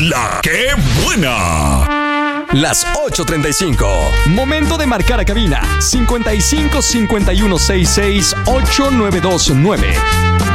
¡La que buena! Las 8:35. Momento de marcar a cabina. 55 51 66 8929.